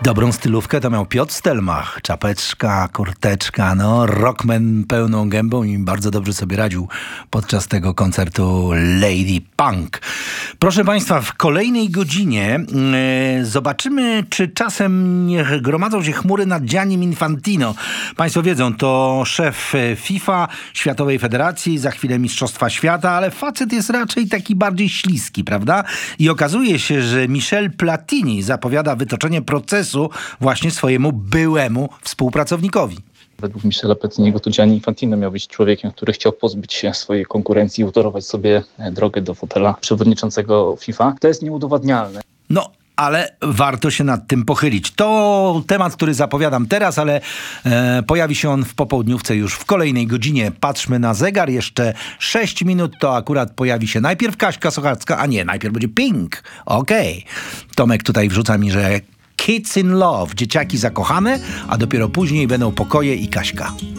Dobrą stylówkę to miał Piotr Stelmach. Czapeczka, kurteczka, rockman pełną gębą i bardzo dobrze sobie radził podczas tego koncertu Lady Punk. Proszę Państwa, w kolejnej godzinie zobaczymy, czy czasem nie gromadzą się chmury nad Giannim Infantino. Państwo wiedzą, to szef FIFA, Światowej Federacji, za chwilę Mistrzostwa Świata, ale facet jest raczej taki bardziej śliski, prawda? I okazuje się, że Michel Platini zapowiada wytoczenie procesu właśnie swojemu byłemu współpracownikowi. Według Michela Platiniego to Gianni Infantino miał być człowiekiem, który chciał pozbyć się swojej konkurencji i utorować sobie drogę do fotela przewodniczącego FIFA. To jest nieudowadnialne. Ale warto się nad tym pochylić. To temat, który zapowiadam teraz, ale pojawi się on w popołudniówce już w kolejnej godzinie. Patrzmy na zegar, jeszcze 6 minut, to akurat pojawi się najpierw Kaśka Sochacka, a nie, najpierw będzie Pink. Okej. Tomek tutaj wrzuca mi, że Kids in Love, dzieciaki zakochane, a dopiero później będą Pokoje i Kaśka.